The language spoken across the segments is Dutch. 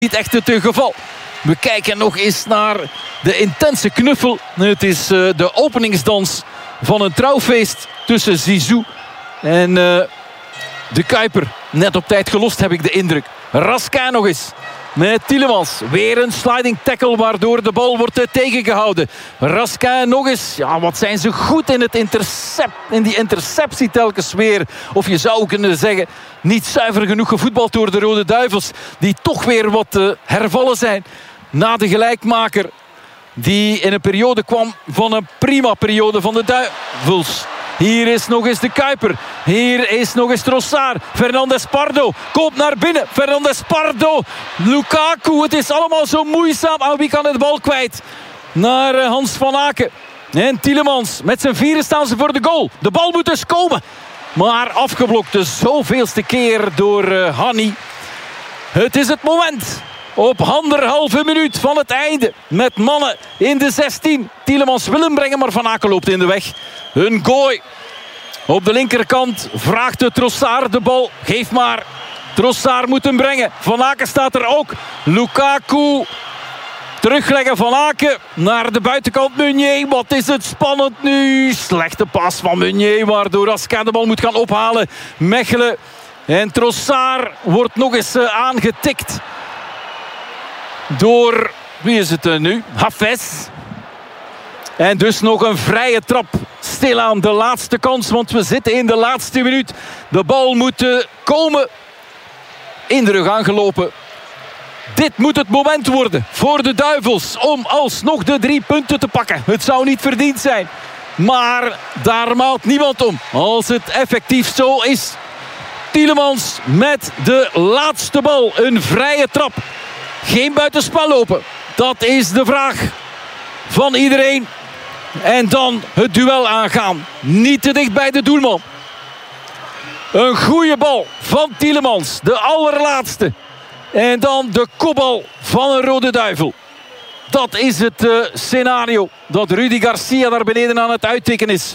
niet echt het geval. We kijken nog eens naar de intense knuffel. Het is de openingsdans van een trouwfeest tussen Zizou en de Kuiper. Net op tijd gelost, heb ik de indruk. Raskin nog eens met Tielemans. Weer een sliding tackle waardoor de bal wordt tegengehouden. Raskin nog eens. Ja, wat zijn ze goed in die interceptie telkens weer. Of je zou kunnen zeggen, niet zuiver genoeg gevoetbald door de Rode Duivels. Die toch weer wat hervallen zijn. Na de gelijkmaker die in een periode kwam van een prima periode van de Duivels. Hier is nog eens de Kuiper. Hier is nog eens Trossard. Fernandes Pardo komt naar binnen. Fernandes Pardo. Lukaku. Het is allemaal zo moeizaam. Aan wie kan het bal kwijt? Naar Hans van Aken. En Tielemans. Met zijn vieren staan ze voor de goal. De bal moet dus komen. Maar afgeblokt de zoveelste keer door Hanni. Het is het moment. Op 1,5 minuut van het einde. Met mannen in de 16. Tielemans wil hem brengen, maar Van Aken loopt in de weg. Een gooi. Op de linkerkant vraagt de Trossard de bal. Geef maar. Trossard moet hem brengen. Van Aken staat er ook. Lukaku. Terugleggen Van Aken naar de buitenkant. Meunier, wat is het spannend nu. Slechte pas van Meunier, waardoor Raskin de bal moet gaan ophalen. Mechelen. En Trossard wordt nog eens aangetikt. Door, wie is het nu? Hafez. En dus nog een vrije trap. Stilaan de laatste kans, want we zitten in de laatste minuut. De bal moet komen. In de rug aangelopen. Dit moet het moment worden voor de Duivels om alsnog de 3 punten te pakken. Het zou niet verdiend zijn. Maar daar maalt niemand om. Als het effectief zo is. Tielemans met de laatste bal. Een vrije trap. Geen buitenspel lopen. Dat is de vraag van iedereen. En dan het duel aangaan. Niet te dicht bij de doelman. Een goede bal van Tielemans. De allerlaatste. En dan de kopbal van een Rode Duivel. Dat is het scenario dat Rudi Garcia daar beneden aan het uittikken is.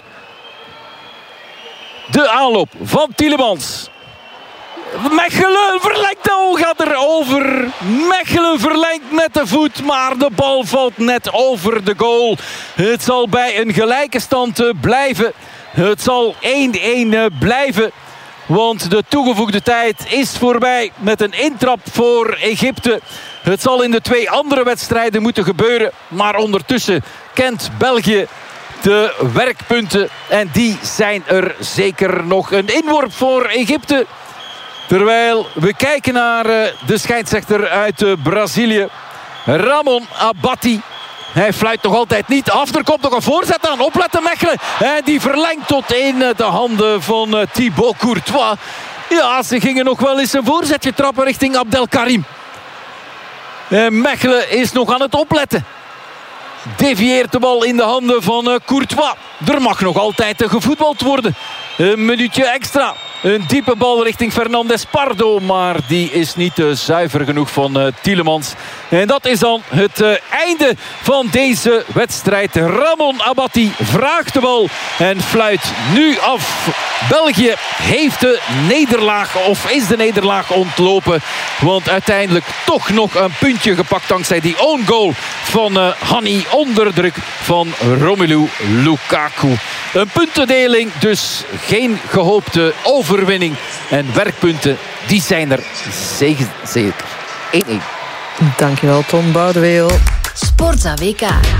De aanloop van Tielemans. Mechelen verlengt de oog, gaat erover. Mechelen verlengt met de voet, maar de bal valt net over de goal. Het zal bij een gelijke stand blijven. Het zal 1-1 blijven. Want de toegevoegde tijd is voorbij met een intrap voor Egypte. Het zal in de 2 andere wedstrijden moeten gebeuren. Maar ondertussen kent België de werkpunten. En die zijn er zeker nog. Een inworp voor Egypte. Terwijl we kijken naar de scheidsrechter uit Brazilië. Ramon Abatti. Hij fluit nog altijd niet af. Er komt nog een voorzet aan. Opletten Mechelen. En die verlengt tot in de handen van Thibaut Courtois. Ja, ze gingen nog wel eens een voorzetje trappen richting Abdelkarim. Mechelen is nog aan het opletten. Devieert de bal in de handen van Courtois. Er mag nog altijd gevoetbald worden. Een minuutje extra. Een diepe bal richting Fernandes Pardo. Maar die is niet zuiver genoeg van Tielemans. En dat is dan het einde van deze wedstrijd. Ramon Abatti vraagt de bal en fluit nu af. België heeft de nederlaag, of is de nederlaag ontlopen. Want uiteindelijk toch nog een puntje gepakt dankzij die own goal van Hanni onder druk van Romelu Lukaku. Een puntendeling, dus geen gehoopte overwinning. En werkpunten, die zijn er zeker. 1-1. Dankjewel, Tom Boudeweel. Sportza WK.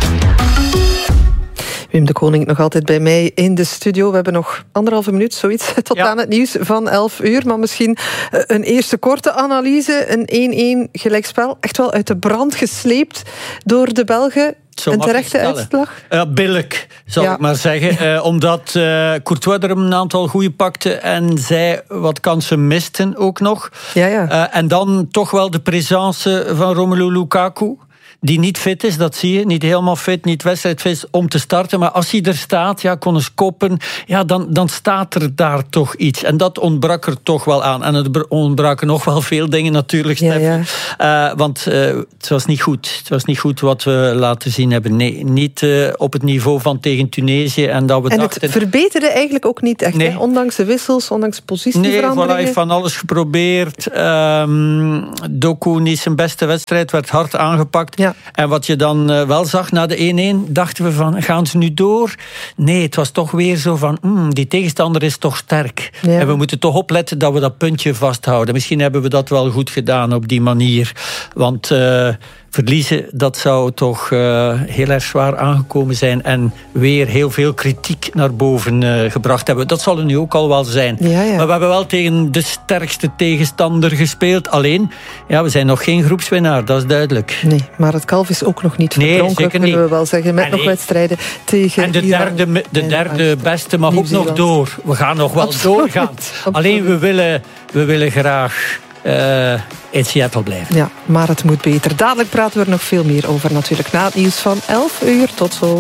Wim de Koning nog altijd bij mij in de studio. We hebben nog 1,5 minuut, zoiets, tot aan het nieuws van 11 uur. Maar misschien een eerste korte analyse. Een 1-1 gelijkspel. Echt wel uit de brand gesleept door de Belgen. Een terechte uitslag? Billijk, zal ik maar zeggen. Omdat Courtois er een aantal goede pakte en zij wat kansen misten ook nog. Ja. En dan toch wel de présence van Romelu Lukaku. die niet fit is, dat zie je. Niet helemaal fit, niet wedstrijdfit om te starten. Maar als hij er staat, kon eens koppen. Ja, dan staat er daar toch iets. En dat ontbrak er toch wel aan. En er ontbraken nog wel veel dingen natuurlijk, Stef. Want het was niet goed. Het was niet goed wat we laten zien hebben. Nee, niet op het niveau van tegen Tunesië. En het verbeterde eigenlijk ook niet echt. Nee. Hè? Ondanks de wissels, ondanks positieveranderingen. Nee, hij heeft van alles geprobeerd. Doku niet zijn beste wedstrijd, werd hard aangepakt. Ja. En wat je dan wel zag na de 1-1, dachten we van, gaan ze nu door? Nee, het was toch weer zo van, die tegenstander is toch sterk. Ja. En we moeten toch opletten dat we dat puntje vasthouden. Misschien hebben we dat wel goed gedaan op die manier. Want verliezen, dat zou toch heel erg zwaar aangekomen zijn en weer heel veel kritiek naar boven gebracht hebben. Dat zal er nu ook al wel zijn. Ja. Maar we hebben wel tegen de sterkste tegenstander gespeeld. Alleen, we zijn nog geen groepswinnaar, dat is duidelijk. Nee, maar het kalf is ook nog niet verdronken, kunnen we wel zeggen, met nog wedstrijden tegen En de derde beste mag ook nog door. We gaan nog wel doorgaan. Alleen we willen graag in Seattle blijven. Ja, maar het moet beter. Dadelijk praten we er nog veel meer over natuurlijk. Na het nieuws van 11 uur. Tot zo.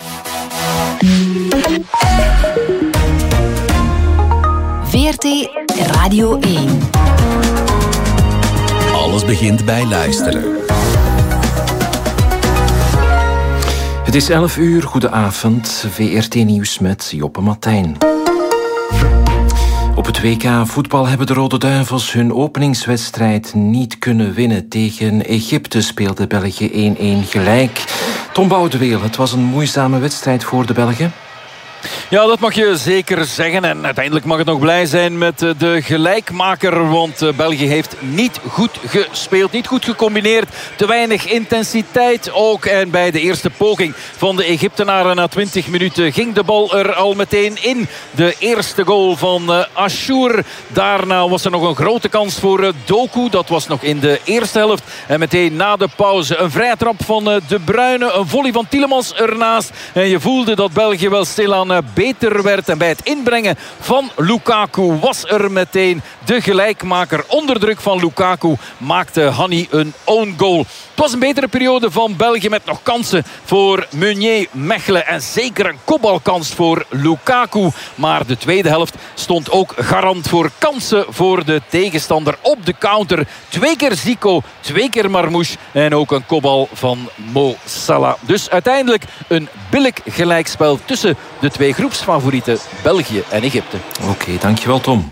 VRT Radio 1. Alles begint bij luisteren. Het is 11 uur. Goedenavond. VRT Nieuws met Joppe Martijn. Op het WK voetbal hebben de Rode Duivels hun openingswedstrijd niet kunnen winnen. Tegen Egypte speelde België 1-1 gelijk. Tom Boudeweel, het was een moeizame wedstrijd voor de Belgen. Ja, dat mag je zeker zeggen. En uiteindelijk mag het nog blij zijn met de gelijkmaker. Want België heeft niet goed gespeeld. Niet goed gecombineerd. Te weinig intensiteit ook. En bij de eerste poging van de Egyptenaren na 20 minuten ging de bal er al meteen in. De eerste goal van Achour. Daarna was er nog een grote kans voor Doku. Dat was nog in de eerste helft. En meteen na de pauze een vrije trap van De Bruyne. Een volley van Tielemans ernaast. En je voelde dat België wel stilaan beter werd. En bij het inbrengen van Lukaku was er meteen de gelijkmaker. Onder druk van Lukaku maakte Hanni een own goal. Het was een betere periode van België met nog kansen voor Meunier, Mechelen en zeker een kopbalkans voor Lukaku. Maar de tweede helft stond ook garant voor kansen voor de tegenstander op de counter. 2 keer Zico, 2 keer Marmouche en ook een kopbal van Mo Salah. Dus uiteindelijk een billig gelijkspel tussen de 2 groepsfavorieten België en Egypte. Oké, dankjewel Tom.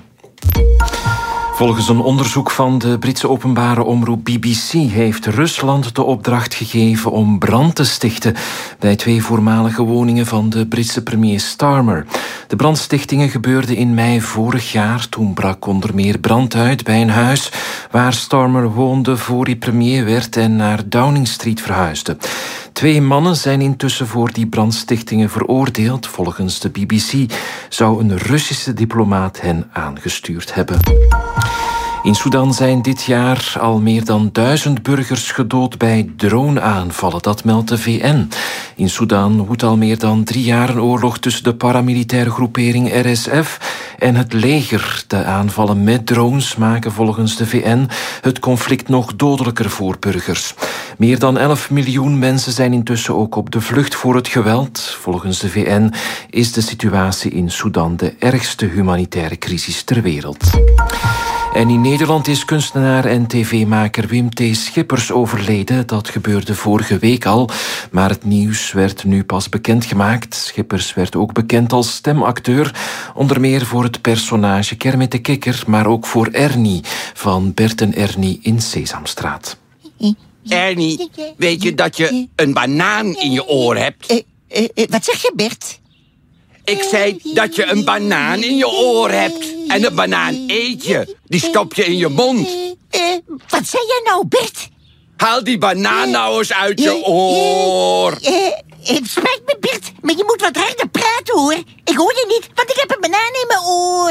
Volgens een onderzoek van de Britse openbare omroep BBC heeft Rusland de opdracht gegeven om brand te stichten bij 2 voormalige woningen van de Britse premier Starmer. De brandstichtingen gebeurden in mei vorig jaar. Toen brak onder meer brand uit bij een huis waar Starmer woonde voor hij premier werd en naar Downing Street verhuisde. 2 mannen zijn intussen voor die brandstichtingen veroordeeld. Volgens de BBC zou een Russische diplomaat hen aangestuurd hebben. In Sudan zijn dit jaar al meer dan 1000 burgers gedood bij droneaanvallen. Dat meldt de VN. In Sudan woedt al meer dan 3 jaar een oorlog tussen de paramilitaire groepering RSF en het leger. De aanvallen met drones maken volgens de VN het conflict nog dodelijker voor burgers. Meer dan 11 miljoen mensen zijn intussen ook op de vlucht voor het geweld. Volgens de VN is de situatie in Sudan de ergste humanitaire crisis ter wereld. En in Nederland is kunstenaar en tv-maker Wim T. Schippers overleden. Dat gebeurde vorige week al, maar het nieuws werd nu pas bekendgemaakt. Schippers werd ook bekend als stemacteur, onder meer voor het personage Kermit de Kikker, maar ook voor Ernie van Bert en Ernie in Sesamstraat. Ernie, weet je dat je een banaan in je oor hebt? Wat zeg je, Bert? Ik zei dat je een banaan in je oor hebt. En een banaan eet je. Die stop je in je mond. Wat zei jij nou, Bert? Haal die banaan nou eens uit je oor. Het spijt me, Bert, maar je moet wat harder praten, hoor. Ik hoor je niet, want ik heb een banaan in mijn oor.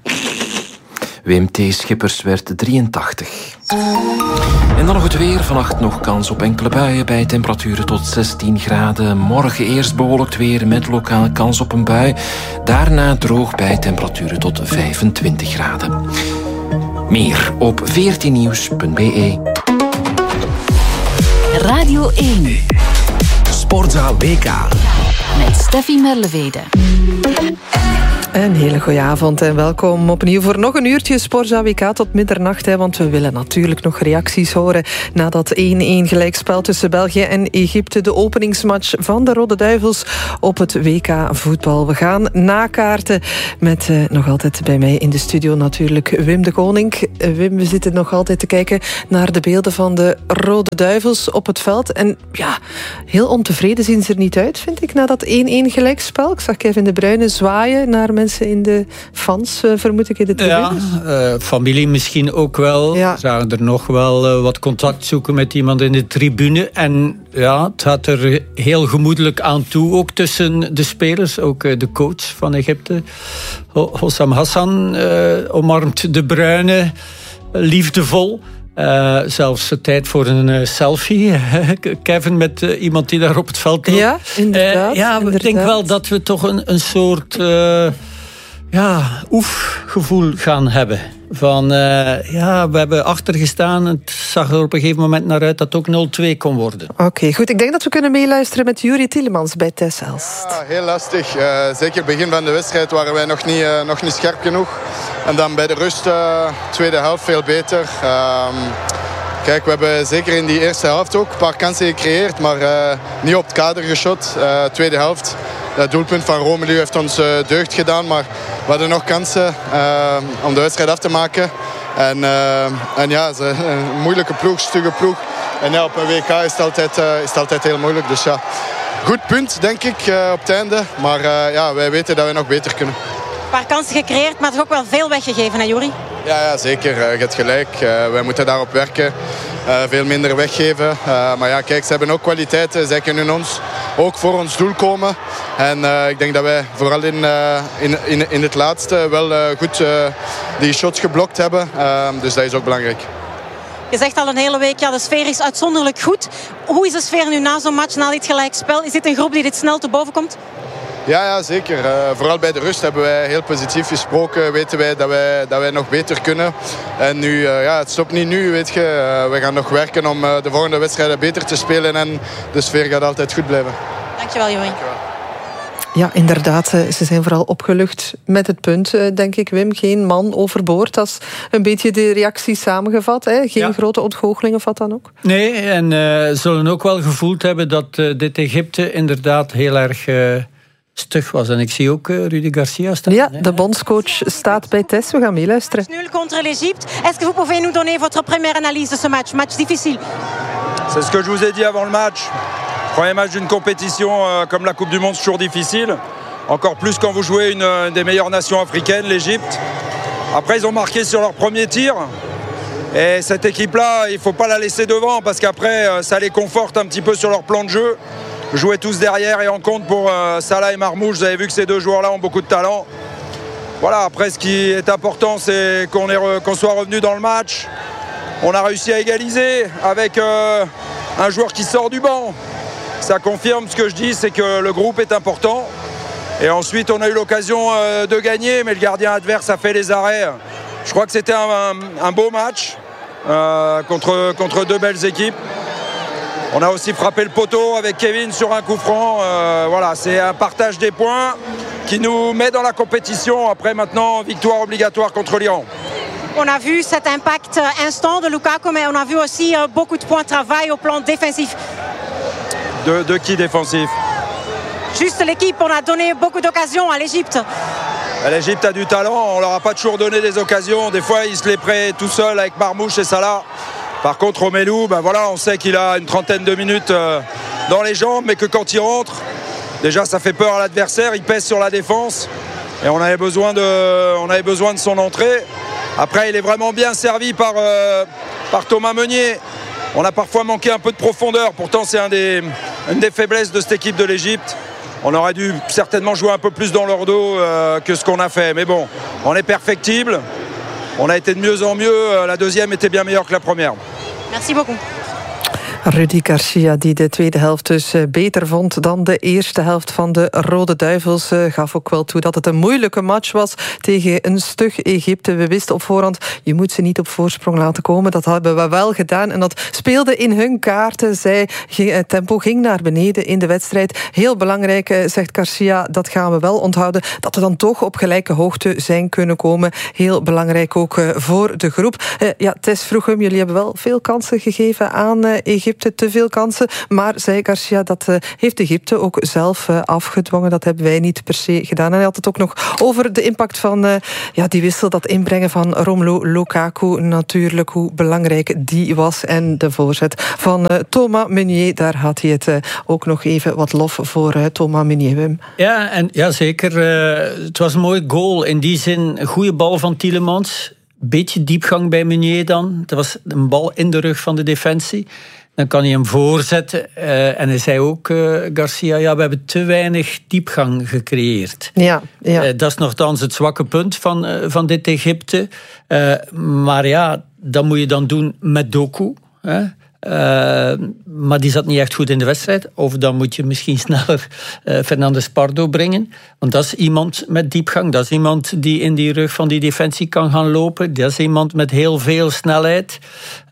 Wim T. Schippers werd 83. En dan nog het weer. Vannacht nog kans op enkele buien bij temperaturen tot 16 graden. Morgen eerst bewolkt weer met lokaal kans op een bui. Daarna droog bij temperaturen tot 25 graden. Meer op vrtnieuws.be. Radio 1. Sportza WK. Met Steffi Merlevede. Een hele goeie avond en welkom opnieuw voor nog een uurtje Sportza WK tot middernacht. Want we willen natuurlijk nog reacties horen na dat 1-1 gelijkspel tussen België en Egypte. De openingsmatch van de Rode Duivels op het WK voetbal. We gaan nakaarten met nog altijd bij mij in de studio natuurlijk Wim de Koning. Wim, we zitten nog altijd te kijken naar de beelden van de Rode Duivels op het veld. En ja, heel ontevreden zien ze er niet uit, vind ik, na dat 1-1 gelijkspel. Ik zag Kevin De Bruyne zwaaien naar mensen in de fans, vermoed ik, in de tribunes. Ja, familie misschien ook wel. Ja. Zagen er nog wel wat contact zoeken met iemand in de tribune. En ja, het gaat er heel gemoedelijk aan toe, ook tussen de spelers. Ook de coach van Egypte, Hossam Hassan, omarmt De Bruyne liefdevol. Zelfs tijd voor een selfie. Kevin met iemand die daar op het veld loopt. Ja, inderdaad. Ik denk wel dat we toch een soort oefgevoel gaan hebben. Van, we hebben achtergestaan. Het zag er op een gegeven moment naar uit dat het ook 0-2 kon worden. Oké, goed. Ik denk dat we kunnen meeluisteren met Juri Tielemans bij Tess Elst. Ja, heel lastig. Zeker begin van de wedstrijd waren wij nog niet scherp genoeg. En dan bij de rust, tweede helft, veel beter. Kijk, we hebben zeker in die eerste helft ook een paar kansen gecreëerd, maar niet op het kader geschot. Tweede helft, het doelpunt van Romelu heeft ons deugd gedaan, maar we hadden nog kansen om de wedstrijd af te maken. En ja, een moeilijke ploeg, stugge ploeg. En ja, op een WK is het altijd heel moeilijk. Dus ja, goed punt, denk ik, op het einde. Maar wij weten dat we nog beter kunnen. Een paar kansen gecreëerd, maar toch ook wel veel weggegeven, hè, Juri? Ja, zeker. Je hebt gelijk. Wij moeten daarop werken. Veel minder weggeven. Maar ja, kijk, ze hebben ook kwaliteiten. Zij kunnen ons ook voor ons doel komen. En ik denk dat wij vooral in het laatste wel goed die shots geblokt hebben. Dus dat is ook belangrijk. Je zegt al een hele week, de sfeer is uitzonderlijk goed. Hoe is de sfeer nu na zo'n match, na dit gelijkspel? Is dit een groep die dit snel te boven komt? Ja, zeker. Vooral bij de rust hebben wij heel positief gesproken. Weten wij dat wij nog beter kunnen. En nu, het stopt niet nu, weet je. We gaan nog werken om de volgende wedstrijden beter te spelen. En de sfeer gaat altijd goed blijven. Dankjewel, Juri. Ja, inderdaad. Ze zijn vooral opgelucht met het punt, denk ik, Wim. Geen man overboord. Dat is een beetje de reactie samengevat. Hè? Geen grote ontgoochelingen, of wat dan ook. Nee, en zullen ook wel gevoeld hebben dat dit Egypte inderdaad heel erg stug was. En ik zie ook Rudi Garcia staan. Ja, de bondscoach staat bij Tess. We gaan meeluisteren. 0 contre l'Égypte. Est-ce que vous pouvez nous donner votre première analyse de ce match? Match difficile. C'est ce que je vous ai dit avant le match. Premier match d'une compétition comme la Coupe du Monde, c'est toujours difficile. Encore plus quand vous jouez une des meilleures nations africaines, l'Égypte. Après, ils ont marqué sur leur premier tir. Et cette équipe-là, il ne faut pas la laisser devant parce qu'après, ça les conforte un petit peu sur leur plan de jeu. Jouer tous derrière et en compte pour Salah et Marmouche. Vous avez vu que ces deux joueurs-là ont beaucoup de talent. Voilà, après, ce qui est important, c'est qu'on soit revenu dans le match. On a réussi à égaliser avec un joueur qui sort du banc. Ça confirme ce que je dis, c'est que le groupe est important. Et ensuite, on a eu l'occasion de gagner, mais le gardien adverse a fait les arrêts. Je crois que c'était un beau match contre deux belles équipes. On a aussi frappé le poteau avec Kevin sur un coup franc. Voilà, c'est un partage des points qui nous met dans la compétition. Après, maintenant, victoire obligatoire contre l'Iran. On a vu cet impact instant de Lukaku, mais on a vu aussi beaucoup de points de travail au plan défensif. De qui défensif? Juste l'équipe, on a donné beaucoup d'occasions à l'Égypte. L'Égypte a du talent, on leur a pas toujours donné des occasions. Des fois, ils se les prêtent tout seuls avec Marmouche et Salah. Par contre, Romelu, on sait qu'il a une trentaine de minutes dans les jambes, mais que quand il rentre, déjà ça fait peur à l'adversaire, il pèse sur la défense. Et on avait besoin de son entrée. Après, il est vraiment bien servi par Thomas Meunier. On a parfois manqué un peu de profondeur. Pourtant, c'est une des faiblesses de cette équipe de l'Égypte. On aurait dû certainement jouer un peu plus dans leur dos que ce qu'on a fait. Mais bon, on est perfectible. On a été de mieux en mieux. La deuxième était bien meilleure que la première. Merci beaucoup. Rudy Garcia, die de tweede helft dus beter vond dan de eerste helft van de Rode Duivels, gaf ook wel toe dat het een moeilijke match was tegen een stug Egypte. We wisten op voorhand, je moet ze niet op voorsprong laten komen. Dat hebben we wel gedaan en dat speelde in hun kaarten. Het tempo ging naar beneden in de wedstrijd. Heel belangrijk, zegt Garcia, dat gaan we wel onthouden, dat we dan toch op gelijke hoogte zijn kunnen komen. Heel belangrijk ook voor de groep. Tess vroeg hem, jullie hebben wel veel kansen gegeven aan Egypte, te veel kansen, maar, zei Garcia, dat heeft Egypte ook zelf afgedwongen. Dat hebben wij niet per se gedaan. En hij had het ook nog over de impact van die wissel, dat inbrengen van Romelu Lukaku, natuurlijk, hoe belangrijk die was. En de voorzet van Thomas Meunier, daar had hij het ook nog even wat lof voor Thomas Meunier, Wim. Ja, zeker. Het was een mooi goal. In die zin, een goede bal van Tielemans. Beetje diepgang bij Meunier dan. Dat was een bal in de rug van de defensie. Dan kan hij hem voorzetten. En hij zei ook, Garcia, we hebben te weinig diepgang gecreëerd. Ja. Dat is nogthans het zwakke punt van dit Egypte. Maar dat moet je dan doen met Doku. Maar die zat niet echt goed in de wedstrijd. Of dan moet je misschien sneller Fernandes Pardo brengen. Want dat is iemand met diepgang. Dat is iemand die in die rug van die defensie kan gaan lopen. Dat is iemand met heel veel snelheid.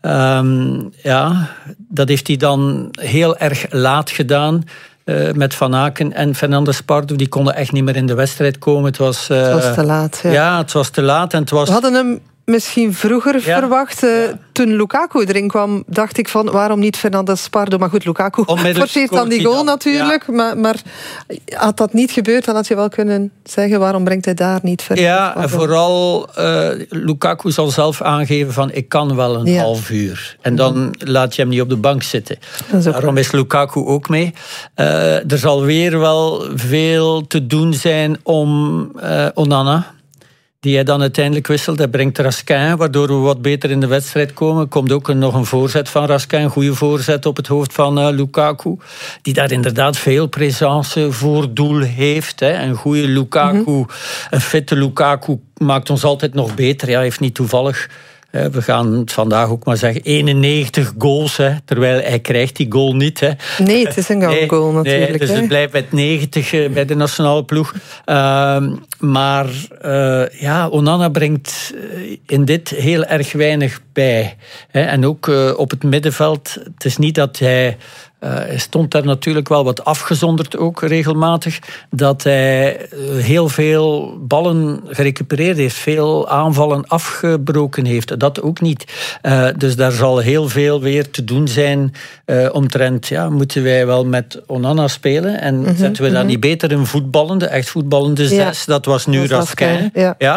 Dat heeft hij dan heel erg laat gedaan. Met Van Aken en Fernandes Pardo. Die konden echt niet meer in de wedstrijd komen. Het was te laat. Ja, het was te laat. En het was... We hadden hem misschien vroeger verwacht. Toen Lukaku erin kwam, dacht ik van, waarom niet Fernandes Pardo? Maar goed, Lukaku forceert dan die goal natuurlijk. Ja. Maar had dat niet gebeurd, dan had je wel kunnen zeggen, waarom brengt hij daar niet Fernandes Pardo? En vooral Lukaku zal zelf aangeven van, ik kan wel een half uur. En dan laat je hem niet op de bank zitten. Daarom is Lukaku ook mee. Er zal weer wel veel te doen zijn om Onana, die hij dan uiteindelijk wisselt. Hij brengt Raskin, waardoor we wat beter in de wedstrijd komen. Er komt ook nog een voorzet van Raskin, een goede voorzet op het hoofd van Lukaku, die daar inderdaad veel présence voor doel heeft. Een goede Lukaku, een fitte Lukaku maakt ons altijd nog beter. Hij heeft niet toevallig, we gaan het vandaag ook maar zeggen, 91 goals, terwijl hij krijgt die goal niet. Nee, het is een goal natuurlijk. Nee, dus het blijft met 90 bij de nationale ploeg. Maar Onana brengt in dit heel erg weinig bij. En ook op het middenveld, het is niet dat hij stond daar natuurlijk wel wat afgezonderd ook regelmatig, dat hij heel veel ballen gerecupereerd heeft, veel aanvallen afgebroken heeft. Dat ook niet. Dus daar zal heel veel weer te doen zijn omtrent, moeten wij wel met Onana spelen en zetten we daar niet beter een voetballende, echt voetballende 6. Dat was nu Raskin.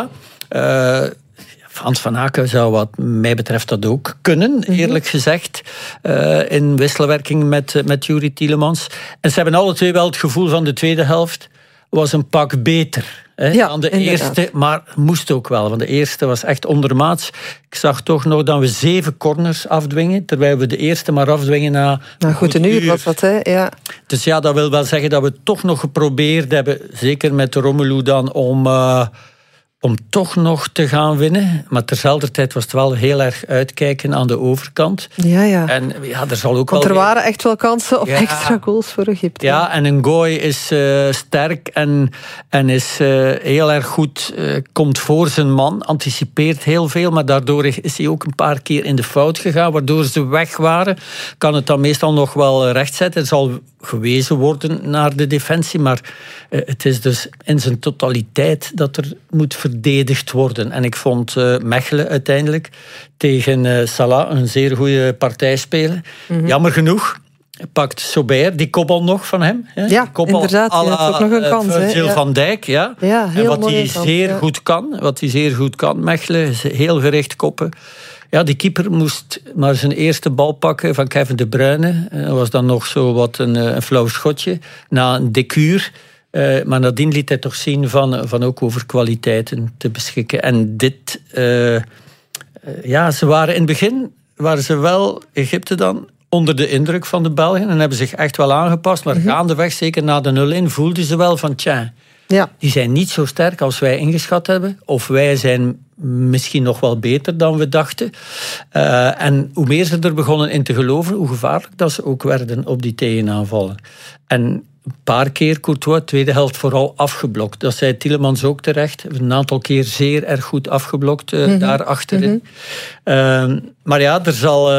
Frans van Aken zou wat mij betreft dat ook kunnen, eerlijk gezegd. In wisselwerking met Youri Tielemans. En ze hebben alle twee wel het gevoel van de tweede helft was een pak beter dan de eerste. Maar moest ook wel, want de eerste was echt ondermaats. Ik zag toch nog dat we 7 corners afdwingen, terwijl we de eerste maar afdwingen na goed een uur. Was dat, ja. Dus dat wil wel zeggen dat we toch nog geprobeerd hebben, zeker met Romelu dan, om toch nog te gaan winnen. Maar terzelfde tijd was het wel heel erg uitkijken aan de overkant. Ja. En er zal ook want er waren echt wel kansen op extra goals voor Egypte. Ja, en Ngoy is sterk en is heel erg goed, komt voor zijn man, anticipeert heel veel, maar daardoor is hij ook een paar keer in de fout gegaan, waardoor ze weg waren. Kan het dan meestal nog wel rechtzetten. Het zal gewezen worden naar de defensie, maar het is dus in zijn totaliteit dat er moet verdedigd worden. En ik vond Mechelen uiteindelijk tegen Salah een zeer goede partij spelen. Jammer genoeg pakt Sober die kopbal nog van hem. Ja, inderdaad. Dat is ook nog een kans. Virgil van Dijk. Ja, en wat hij zeer goed kan, Mechelen, is heel gericht koppen. Ja, die keeper moest maar zijn eerste bal pakken van Kevin De Bruyne. Dat was dan nog zo wat een flauw schotje. Na een decuur. Maar nadien liet hij toch zien van ook over kwaliteiten te beschikken. En dit... ze waren in het begin... waren ze wel, Egypte dan, onder de indruk van de Belgen. En hebben zich echt wel aangepast. Maar gaandeweg, zeker na de 0-1, voelden ze wel van... Ja. Die zijn niet zo sterk als wij ingeschat hebben. Of wij zijn misschien nog wel beter dan we dachten. En hoe meer ze er begonnen in te geloven, hoe gevaarlijk dat ze ook werden op die tegenaanvallen. En een paar keer Courtois, tweede helft vooral afgeblokt. Dat zei Tielemans ook terecht. Een aantal keer zeer erg goed afgeblokt daar achterin. Maar ja, er zal...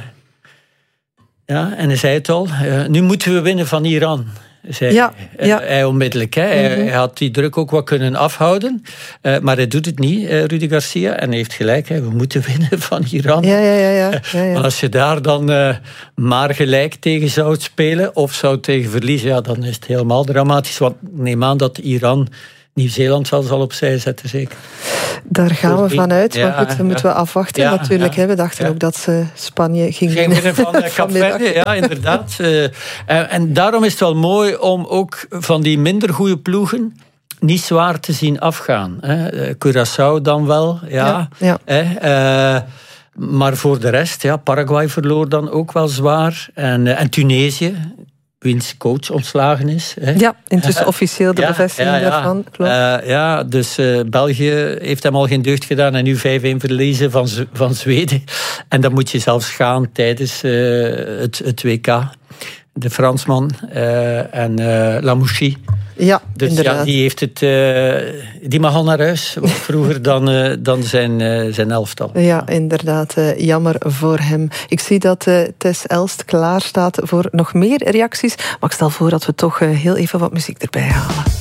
ja, en hij zei het al. Nu moeten we winnen van Iran. Zei hij onmiddellijk. Hè. Hij had die druk ook wat kunnen afhouden. Maar hij doet het niet, Rudi Garcia. En hij heeft gelijk, hè. We moeten winnen van Iran. Ja. Maar als je daar dan maar gelijk tegen zou spelen of zou tegen verliezen, ja, dan is het helemaal dramatisch. Want neem aan dat Iran Nieuw-Zeeland zal opzij zetten, zeker. Daar gaan we vanuit. Maar goed, dat moeten we afwachten natuurlijk. We dachten ook dat ze Spanje ging winnen van Kaapverdië. Ja, inderdaad. En daarom is het wel mooi om ook van die minder goede ploegen niet zwaar te zien afgaan. Curaçao dan wel. Maar voor de rest, Paraguay verloor dan ook wel zwaar. En Tunesië, wiens coach ontslagen is. Hè. Ja, intussen officieel de bevestiging daarvan. Klopt. Dus België heeft hem al geen deugd gedaan en nu 5-1 verliezen van Zweden. En dan moet je zelfs gaan tijdens het WK. De Fransman en Lamouchi. Ja, dus inderdaad. Die heeft het. Die mag al naar huis. Vroeger dan zijn elftal. Ja, inderdaad. Jammer voor hem. Ik zie dat Tess Elst klaar staat voor nog meer reacties. Maar ik stel voor dat we toch heel even wat muziek erbij halen.